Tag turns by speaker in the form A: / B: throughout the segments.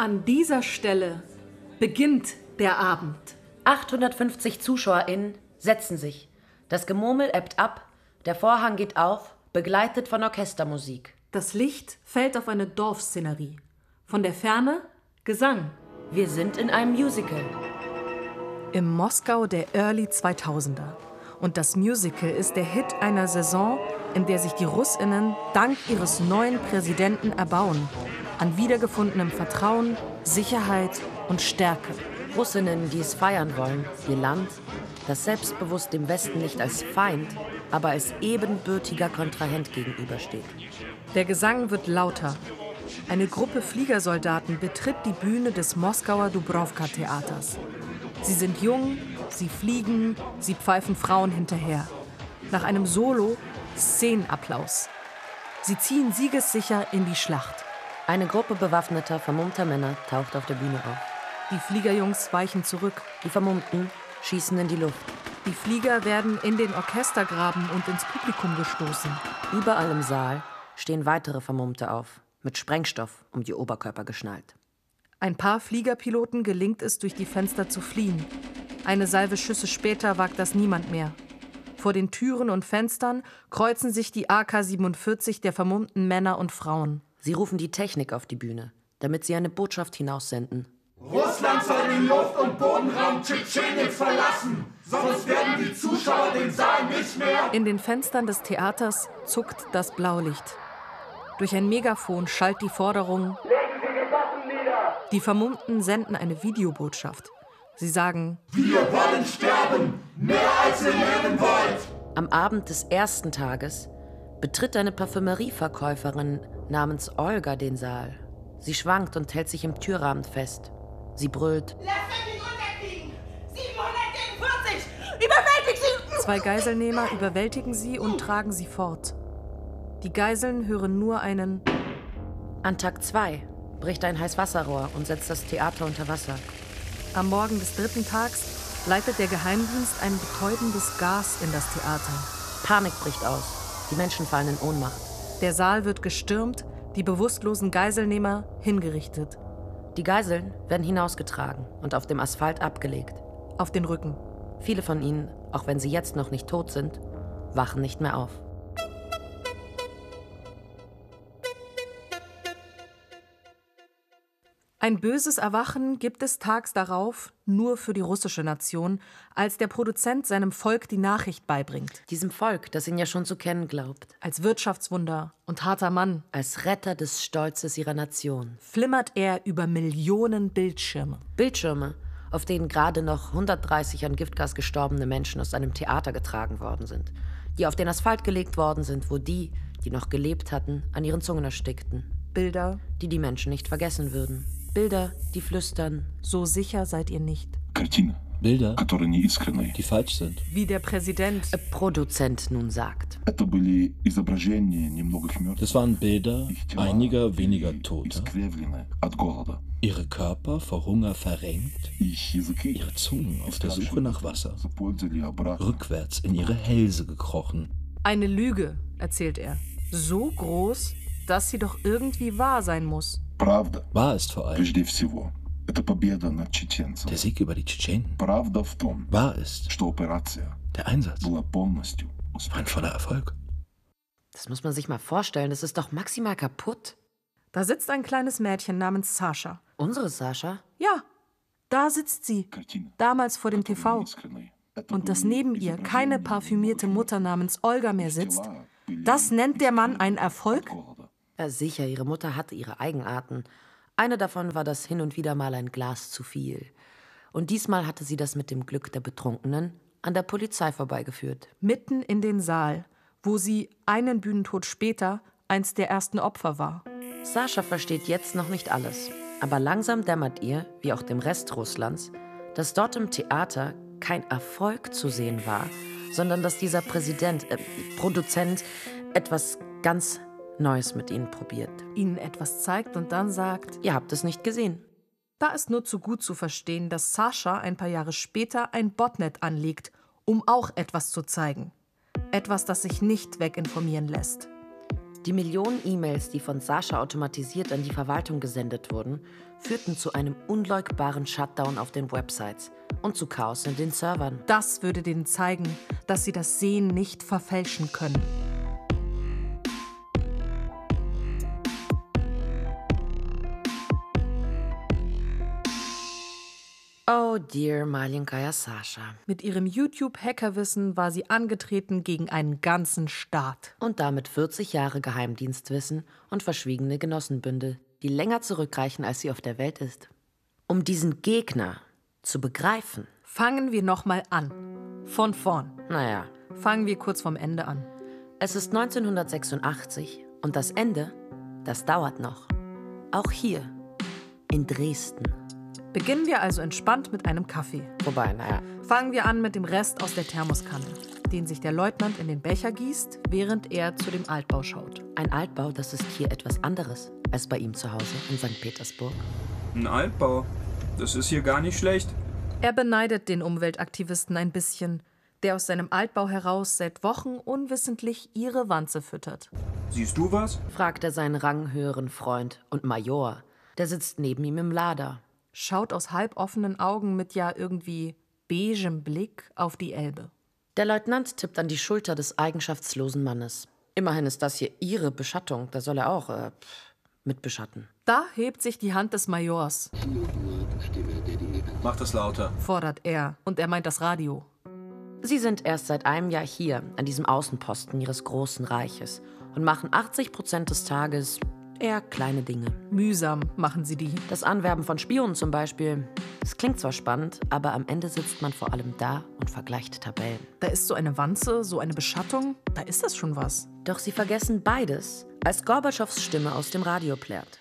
A: An dieser Stelle beginnt der Abend.
B: 850 ZuschauerInnen setzen sich. Das Gemurmel ebbt ab, der Vorhang geht auf, begleitet von Orchestermusik.
A: Das Licht fällt auf eine Dorfszenerie. Von der Ferne Gesang.
B: Wir sind in einem Musical.
C: Im Moskau der Early 2000er. Und das Musical ist der Hit einer Saison, in der sich die RussInnen dank ihres neuen Präsidenten erbauen. An wiedergefundenem Vertrauen, Sicherheit und Stärke.
B: Russinnen, die es feiern wollen, ihr Land, das selbstbewusst dem Westen nicht als Feind, aber als ebenbürtiger Kontrahent gegenübersteht.
C: Der Gesang wird lauter. Eine Gruppe Fliegersoldaten betritt die Bühne des Moskauer Dubrovka-Theaters. Sie sind jung, sie fliegen, sie pfeifen Frauen hinterher. Nach einem Solo Szenenapplaus. Sie ziehen siegessicher in die Schlacht.
B: Eine Gruppe bewaffneter, vermummter Männer taucht auf der Bühne auf.
C: Die Fliegerjungs weichen zurück.
B: Die Vermummten schießen in die Luft.
C: Die Flieger werden in den Orchestergraben und ins Publikum gestoßen.
B: Überall im Saal stehen weitere Vermummte auf, mit Sprengstoff um die Oberkörper geschnallt.
C: Ein paar Fliegerpiloten gelingt es, durch die Fenster zu fliehen. Eine Salve Schüsse später wagt das niemand mehr. Vor den Türen und Fenstern kreuzen sich die AK-47 der vermummten Männer und Frauen.
B: Sie rufen die Technik auf die Bühne, damit sie eine Botschaft hinaussenden.
D: Russland soll den Luft- und Bodenraum Tschetschenien verlassen, sonst werden die Zuschauer den Saal nicht mehr...
C: In den Fenstern des Theaters zuckt das Blaulicht. Durch ein Megafon schallt die Forderung:
D: Legen Sie die Waffen nieder!
C: Die Vermummten senden eine Videobotschaft. Sie sagen:
D: Wir wollen sterben, mehr als ihr leben wollt!
B: Am Abend des ersten Tages betritt eine Parfümerieverkäuferin namens Olga den Saal. Sie schwankt und hält sich im Türrahmen fest. Sie brüllt:
E: Lass mich runterkriegen! 744! Überwältigt sie!
C: 2 Geiselnehmer überwältigen sie und tragen sie fort. Die Geiseln hören nur einen...
B: An Tag 2 bricht ein Heißwasserrohr und setzt das Theater unter Wasser.
C: Am Morgen des 3. Tags leitet der Geheimdienst ein betäubendes Gas in das Theater.
B: Panik bricht aus. Die Menschen fallen in Ohnmacht.
C: Der Saal wird gestürmt, die bewusstlosen Geiselnehmer hingerichtet.
B: Die Geiseln werden hinausgetragen und auf dem Asphalt abgelegt.
C: Auf den Rücken.
B: Viele von ihnen, auch wenn sie jetzt noch nicht tot sind, wachen nicht mehr auf.
C: Ein böses Erwachen gibt es tags darauf nur für die russische Nation, als der Produzent seinem Volk die Nachricht beibringt.
B: Diesem Volk, das ihn ja schon zu kennen glaubt.
C: Als Wirtschaftswunder und harter Mann.
B: Als Retter des Stolzes ihrer Nation.
C: Flimmert er über Millionen Bildschirme.
B: Bildschirme, auf denen gerade noch 130 an Giftgas gestorbene Menschen aus einem Theater getragen worden sind. Die auf den Asphalt gelegt worden sind, wo die noch gelebt hatten, an ihren Zungen erstickten.
C: Bilder,
B: die die Menschen nicht vergessen würden. Bilder, die flüstern:
C: So sicher seid ihr nicht.
F: Bilder, die falsch sind.
C: Wie der
B: Produzent nun sagt.
F: Das waren Bilder einiger weniger Toter. Ihre Körper vor Hunger verrenkt, ihre Zungen auf der Suche nach Wasser, rückwärts in ihre Hälse gekrochen.
C: Eine Lüge, erzählt er. So groß, dass sie doch irgendwie wahr sein muss.
F: Wahr ist vor allem der Sieg über die Tschetschenen. Wahr ist, der Einsatz war ein voller Erfolg.
B: Das muss man sich mal vorstellen, das ist doch maximal kaputt.
C: Da sitzt ein kleines Mädchen namens Sascha.
B: Unsere Sascha?
C: Ja, da sitzt sie, damals vor dem TV. Und dass neben ihr keine parfümierte Mutter namens Olga mehr sitzt, das nennt der Mann einen Erfolg?
B: Ja, sicher, ihre Mutter hatte ihre Eigenarten. Eine davon war das hin und wieder mal ein Glas zu viel. Und diesmal hatte sie das mit dem Glück der Betrunkenen an der Polizei vorbeigeführt.
C: Mitten in den Saal, wo sie einen Bühnentod später eins der ersten Opfer war.
B: Sascha versteht jetzt noch nicht alles. Aber langsam dämmert ihr, wie auch dem Rest Russlands, dass dort im Theater kein Erfolg zu sehen war, sondern dass dieser Produzent etwas ganz Neues mit ihnen probiert.
C: Ihnen etwas zeigt und dann sagt:
B: Ihr habt es nicht gesehen.
C: Da ist nur zu gut zu verstehen, dass Sascha ein paar Jahre später ein Botnet anlegt, um auch etwas zu zeigen. Etwas, das sich nicht weginformieren lässt.
B: Die Millionen E-Mails, die von Sascha automatisiert an die Verwaltung gesendet wurden, führten zu einem unleugbaren Shutdown auf den Websites und zu Chaos in den Servern.
C: Das würde denen zeigen, dass sie das Sehen nicht verfälschen können.
B: Oh dear, Maljinkaja Sascha.
C: Mit ihrem YouTube-Hackerwissen war sie angetreten gegen einen ganzen Staat.
B: Und damit 40 Jahre Geheimdienstwissen und verschwiegene Genossenbündel, die länger zurückreichen, als sie auf der Welt ist. Um diesen Gegner zu begreifen.
C: Fangen wir nochmal an. Von vorn.
B: Naja.
C: Fangen wir kurz vom Ende an.
B: Es ist 1986 und das Ende, das dauert noch. Auch hier, in Dresden.
C: Beginnen wir also entspannt mit einem Kaffee.
B: Wobei, naja.
C: Fangen wir an mit dem Rest aus der Thermoskanne, den sich der Leutnant in den Becher gießt, während er zu dem Altbau schaut.
B: Ein Altbau, das ist hier etwas anderes als bei ihm zu Hause in St. Petersburg.
G: Ein Altbau? Das ist hier gar nicht schlecht.
C: Er beneidet den Umweltaktivisten ein bisschen, der aus seinem Altbau heraus seit Wochen unwissentlich ihre Wanze füttert.
G: Siehst du was?
B: Fragt er seinen ranghöheren Freund und Major. Der sitzt neben ihm im Lader.
C: Schaut aus halboffenen Augen mit ja irgendwie beigem Blick auf die Elbe.
B: Der Leutnant tippt an die Schulter des eigenschaftslosen Mannes. Immerhin ist das hier ihre Beschattung, da soll er auch mitbeschatten.
C: Da hebt sich die Hand des Majors.
G: Mach das lauter.
C: Fordert er, und er meint das Radio.
B: Sie sind erst seit einem Jahr hier, an diesem Außenposten ihres großen Reiches und machen 80% des Tages eher kleine Dinge.
C: Mühsam machen sie die.
B: Das Anwerben von Spionen zum Beispiel. Es klingt zwar spannend, aber am Ende sitzt man vor allem da und vergleicht Tabellen.
C: Da ist so eine Wanze, so eine Beschattung, da ist das schon was.
B: Doch sie vergessen beides, als Gorbatschows Stimme aus dem Radio plärt.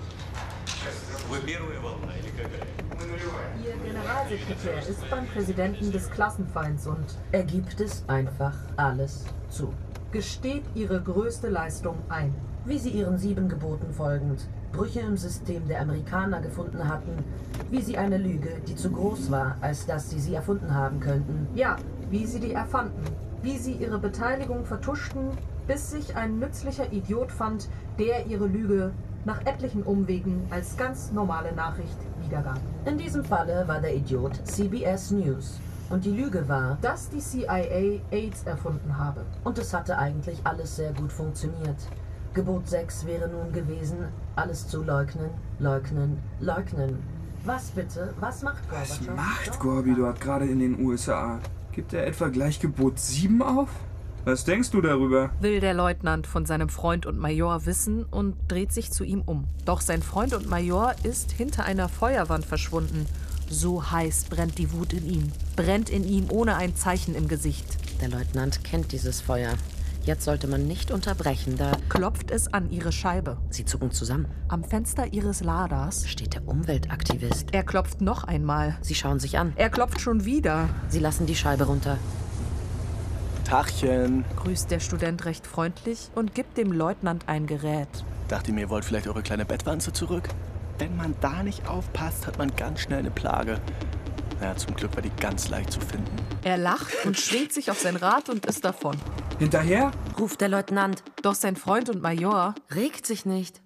A: Ihr Generalsekretär ist beim Präsidenten des Klassenfeinds und
B: Er gibt es einfach alles zu.
A: gesteht Ihre größte Leistung ein.
H: Wie sie ihren 7 Geboten folgend Brüche im System der Amerikaner gefunden hatten, wie sie eine Lüge, die zu groß war, als dass sie erfunden haben könnten.
A: Ja, wie Sie die erfanden. Wie Sie Ihre Beteiligung vertuschten, bis sich ein nützlicher Idiot fand, der Ihre Lüge nach etlichen Umwegen als ganz normale Nachricht wiedergab.
H: In diesem Falle war der Idiot CBS News. Und die Lüge war,
A: Dass die CIA AIDS erfunden habe.
H: und es hatte eigentlich alles sehr gut funktioniert. Gebot 6 wäre nun gewesen, alles zu leugnen, leugnen, leugnen. Was bitte? Was macht Gorbatschow?
G: Was macht Gorbi dort gerade in den USA? Gibt er etwa gleich Gebot 7 auf? Was denkst du darüber?
C: Will der Leutnant von seinem Freund und Major wissen und dreht sich zu ihm um. Doch sein Freund und Major ist hinter einer Feuerwand verschwunden. So heiß brennt die Wut in ihm. Brennt in ihm ohne ein Zeichen im Gesicht.
B: Der Leutnant kennt dieses Feuer. Jetzt sollte man nicht unterbrechen, da
C: Klopft es an ihre Scheibe.
B: sie zucken zusammen.
C: Am Fenster ihres Laders.
B: Steht der Umweltaktivist.
C: Er klopft noch einmal.
B: Sie schauen sich an.
C: Er klopft schon wieder.
B: Sie lassen die Scheibe runter.
I: Tachchen.
C: Grüßt der Student recht freundlich und gibt dem Leutnant ein Gerät.
I: Dachte mir, ihr wollt vielleicht eure kleine Bettwanze zurück? Wenn man da nicht aufpasst, hat man ganz schnell eine Plage. Naja, zum Glück war die ganz leicht zu finden.
C: Er lacht und schwingt sich auf sein Rad und ist davon.
G: Hinterher?
B: Ruft der Leutnant.
C: Doch sein Freund und Major
B: Regt sich nicht.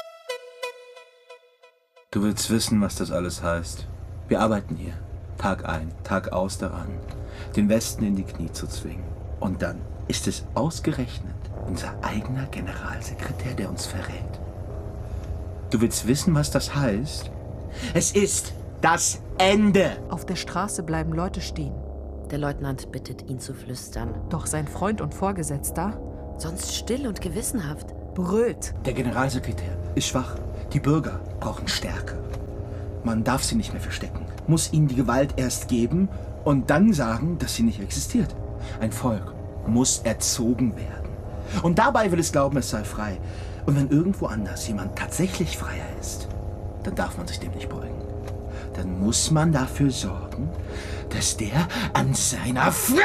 F: Du willst wissen, was das alles heißt. Wir arbeiten hier, Tag ein, Tag aus daran, den Westen in die Knie zu zwingen. Und dann ist es ausgerechnet unser eigener Generalsekretär, der uns verrät. Du willst wissen, was das heißt? Es ist das Ende!
C: Auf der Straße bleiben Leute stehen.
B: Der Leutnant bittet ihn zu flüstern.
C: Doch sein Freund und Vorgesetzter
B: Sonst still und gewissenhaft.
C: brüllt.
F: Der Generalsekretär ist schwach. Die Bürger brauchen Stärke. Man darf sie nicht mehr verstecken. Muss ihnen die Gewalt erst geben und dann sagen, dass sie nicht existiert. Ein Volk muss erzogen werden. Und dabei will es glauben, es sei frei. Und wenn irgendwo anders jemand tatsächlich freier ist, dann darf man sich dem nicht beugen. Dann muss man dafür sorgen, dass der an seiner Freiheit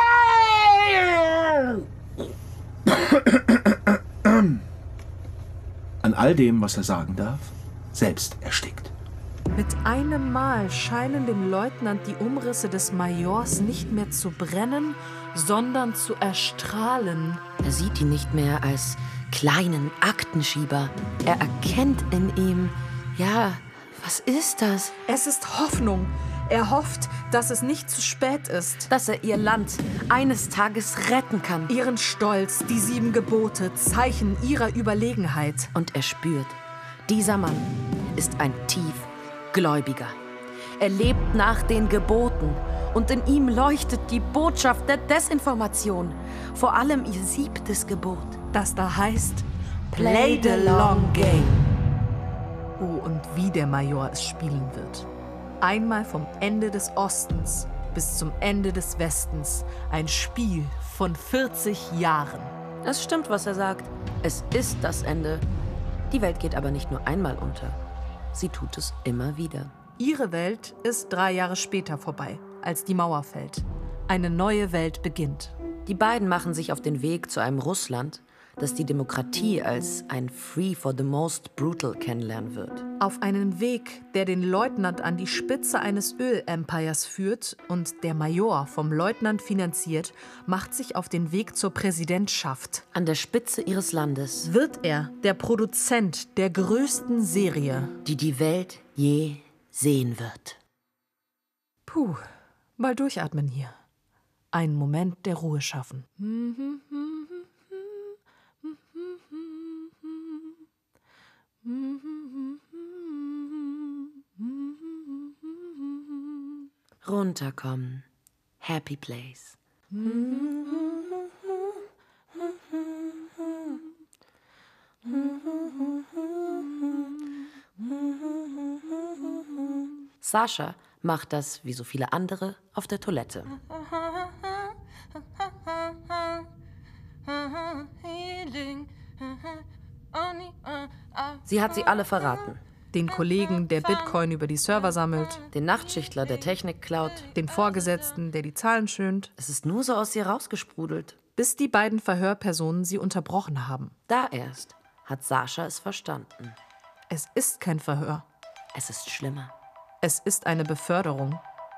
F: an all dem, was er sagen darf, selbst erstickt.
C: Mit einem Mal scheinen dem Leutnant die Umrisse des Majors nicht mehr zu brennen, sondern zu erstrahlen.
B: Er sieht ihn nicht mehr als kleinen Aktenschieber. Er erkennt in ihm, ja, was ist das?
C: Es ist Hoffnung. Er hofft, dass es nicht zu spät ist.
B: Dass er ihr Land eines Tages retten kann.
C: Ihren Stolz, die 7 Gebote, Zeichen ihrer Überlegenheit.
B: Und er spürt, dieser Mann ist ein Tiefgläubiger. Er lebt nach den Geboten. Und in ihm leuchtet die Botschaft der Desinformation. Vor allem ihr 7. Gebot.
C: Das da heißt, Play the long game. Oh, und wie der Major es spielen wird. Einmal vom Ende des Ostens bis zum Ende des Westens. Ein Spiel von 40 Jahren.
B: Es stimmt, was er sagt. Es ist das Ende. Die Welt geht aber nicht nur einmal unter. Sie tut es immer wieder.
C: Ihre Welt ist 3 Jahre später vorbei, als die Mauer fällt. Eine neue Welt beginnt.
B: Die beiden machen sich auf den Weg zu einem Russland, das die Demokratie als ein Free for the Most Brutal kennenlernen wird.
C: Auf einen Weg, der den Leutnant an die Spitze eines Öl-Empires führt und der Major vom Leutnant finanziert, macht sich auf den Weg zur Präsidentschaft.
B: An der Spitze ihres Landes
C: wird er der Produzent der größten Serie,
B: die die Welt je sehen wird.
C: Puh, mal durchatmen hier. Einen Moment der Ruhe schaffen.
B: Runterkommen. Happy Place. Sascha macht das, wie so viele andere, auf der Toilette. Sie hat sie alle verraten.
C: Den Kollegen, der Bitcoin über die Server sammelt.
B: Den Nachtschichtler, der Technik klaut.
C: Den Vorgesetzten, der die Zahlen schönt.
B: Es ist nur so aus ihr rausgesprudelt.
C: Bis die beiden Verhörpersonen sie unterbrochen haben.
B: Da erst hat Sascha es verstanden.
C: Es ist kein Verhör.
B: Es ist schlimmer.
C: Es ist eine Beförderung.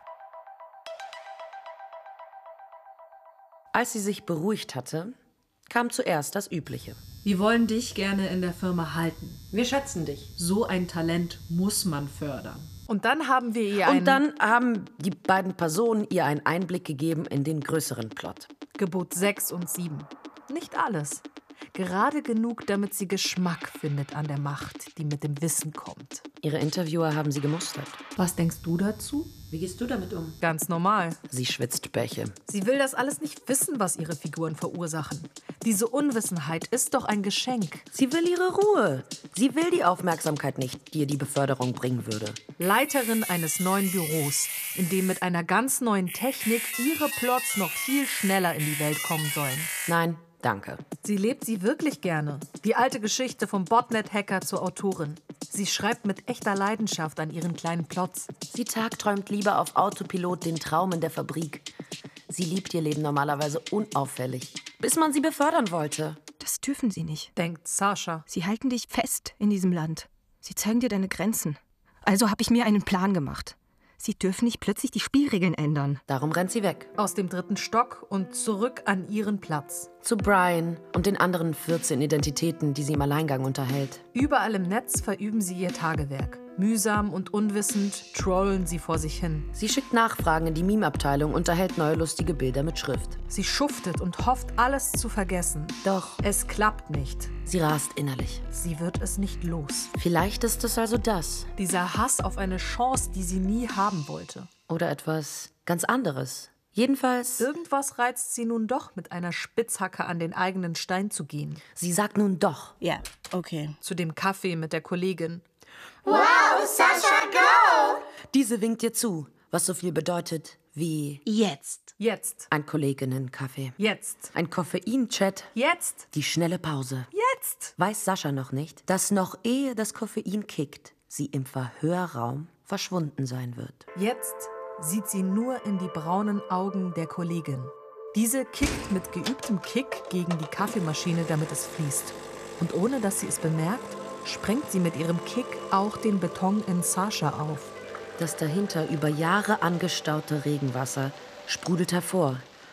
B: Als sie sich beruhigt hatte, kam zuerst das Übliche.
C: Wir wollen dich gerne in der Firma halten.
B: Wir schätzen dich.
C: So ein Talent muss man fördern. Und dann haben wir ihr
B: Und dann haben die beiden Personen ihr einen Einblick gegeben in den größeren Plot.
C: Gebot 6 und 7. Nicht alles. Gerade genug, damit sie Geschmack findet an der Macht, die mit dem Wissen kommt.
B: Ihre Interviewer haben sie gemustert.
C: Was denkst du dazu?
B: Wie gehst du damit um?
C: Ganz normal.
B: Sie schwitzt Bäche.
C: Sie will das alles nicht wissen, was ihre Figuren verursachen. Diese Unwissenheit ist doch ein Geschenk.
B: Sie will ihre Ruhe. Sie will die Aufmerksamkeit nicht, die ihr die Beförderung bringen würde.
C: Leiterin eines neuen Büros, in dem mit einer ganz neuen Technik ihre Plots noch viel schneller in die Welt kommen sollen.
B: Nein, danke.
C: Sie lebt sie wirklich gerne. Die alte Geschichte vom Botnet-Hacker zur Autorin. Sie schreibt mit echter Leidenschaft an ihren kleinen Plots.
B: Sie tagträumt lieber auf Autopilot den Traum in der Fabrik. Sie liebt ihr Leben normalerweise unauffällig, bis man sie befördern wollte.
J: Das dürfen sie nicht,
C: denkt Sascha.
J: Sie halten dich fest in diesem Land. Sie zeigen dir deine Grenzen. Also habe ich mir einen Plan gemacht. Sie dürfen nicht plötzlich die Spielregeln ändern.
B: Darum rennt sie weg.
C: Aus dem 3. Stock und zurück an ihren Platz.
B: Zu Brian und den anderen 14 Identitäten, die sie im Alleingang unterhält.
C: Überall im Netz verüben sie ihr Tagewerk. Mühsam und unwissend trollen sie vor sich hin.
B: Sie schickt Nachfragen in die Meme-Abteilung und erhält neue lustige Bilder mit Schrift.
C: Sie schuftet und hofft, alles zu vergessen.
B: Doch
C: es klappt nicht.
B: Sie rast innerlich.
C: Sie wird es nicht los.
B: Vielleicht ist es also das.
C: Dieser Hass auf eine Chance, die sie nie haben wollte.
B: Oder etwas ganz anderes. Jedenfalls...
C: Irgendwas reizt sie nun doch, mit einer Spitzhacke an den eigenen Stein zu gehen.
B: Sie sagt nun doch.
J: Ja, okay.
C: Zu dem Kaffee mit der Kollegin.
E: Wow, Sascha, go!
B: Diese winkt ihr zu, was so viel bedeutet wie...
J: Jetzt.
C: Jetzt.
B: Ein Kolleginnenkaffee.
C: Jetzt.
B: Ein Koffein-Chat.
C: Jetzt.
B: Die schnelle Pause.
C: Jetzt.
B: Weiß Sascha noch nicht, dass noch ehe das Koffein kickt, sie im Verhörraum verschwunden sein wird.
C: Jetzt sieht sie nur in die braunen Augen der Kollegin. Diese kickt mit geübtem Kick gegen die Kaffeemaschine, damit es fließt. Und ohne dass sie es bemerkt, sprengt sie mit ihrem Kick auch den Beton in Sascha auf.
B: Das dahinter über Jahre angestaute Regenwasser sprudelt hervor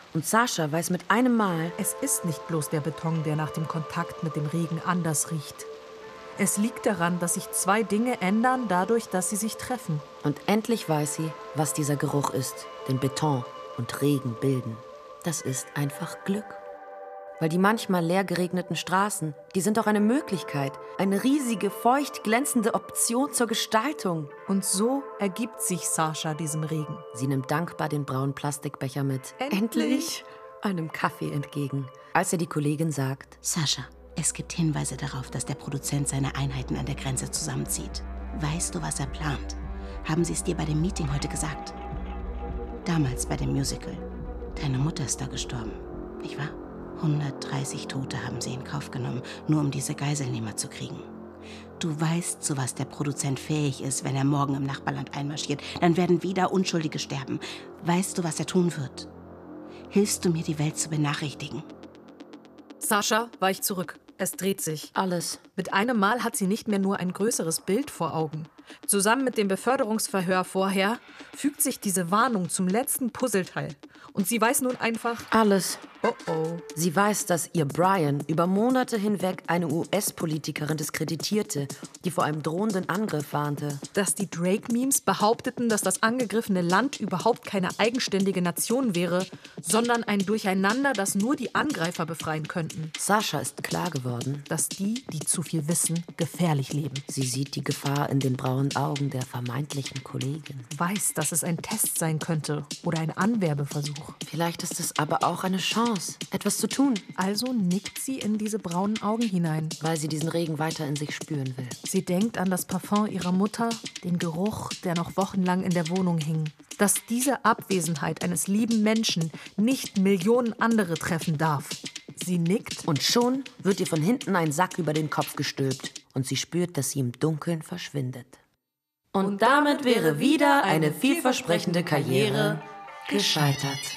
B: Und Sascha weiß mit einem Mal,
C: es ist nicht bloß der Beton, der nach dem Kontakt mit dem Regen anders riecht. Es liegt daran, dass sich 2 Dinge ändern, dadurch, dass sie sich treffen.
B: Und endlich weiß sie, was dieser Geruch ist, den Beton und Regen bilden. Das ist einfach Glück. Weil die manchmal leer geregneten Straßen, die sind auch eine Möglichkeit, eine riesige, feucht glänzende Option zur Gestaltung.
C: Und so ergibt sich Sascha diesem Regen.
B: Sie nimmt dankbar den braunen Plastikbecher mit
C: Endlich
B: einem Kaffee entgegen, als ihr die Kollegin sagt:
K: Sascha, es gibt Hinweise darauf, dass der Produzent seine Einheiten an der Grenze zusammenzieht. Weißt du, was er plant? Haben sie es dir bei dem Meeting heute gesagt? Damals bei dem Musical. Deine Mutter ist da gestorben, nicht wahr? 130 Tote haben sie in Kauf genommen, nur um diese Geiselnehmer zu kriegen. Du weißt, zu was der Produzent fähig ist, wenn er morgen im Nachbarland einmarschiert. Dann werden wieder Unschuldige sterben. Weißt du, was er tun wird? Hilfst du mir, die Welt zu benachrichtigen?
C: Sascha weicht zurück. Es dreht sich.
B: Alles.
C: Mit einem Mal hat sie nicht mehr nur ein größeres Bild vor Augen. Zusammen mit dem Beförderungsverhör vorher fügt sich diese Warnung zum letzten Puzzleteil. Und sie weiß nun einfach...
B: alles.
C: Oh oh.
B: Sie weiß, dass ihr Brian über Monate hinweg eine US-Politikerin diskreditierte, die vor einem drohenden Angriff warnte.
C: Dass die Drake-Memes behaupteten, dass das angegriffene Land überhaupt keine eigenständige Nation wäre, sondern ein Durcheinander, das nur die Angreifer befreien könnten.
B: Sascha ist klar geworden,
C: dass die zu viel wissen, gefährlich leben.
B: Sie sieht die Gefahr in den braunen Augen der vermeintlichen Kollegin.
C: Weiß, dass es ein Test sein könnte oder ein Anwerbeversuch.
B: Vielleicht ist es aber auch eine Chance, etwas zu tun.
C: Also nickt sie in diese braunen Augen hinein.
B: Weil sie diesen Regen weiter in sich spüren will.
C: Sie denkt an das Parfum ihrer Mutter, den Geruch, der noch wochenlang in der Wohnung hing. Dass diese Abwesenheit eines lieben Menschen nicht Millionen andere treffen darf. Sie nickt.
B: Und schon wird ihr von hinten ein Sack über den Kopf gestülpt. Und sie spürt, dass sie im Dunkeln verschwindet. Und damit wäre wieder eine vielversprechende Karriere gescheitert.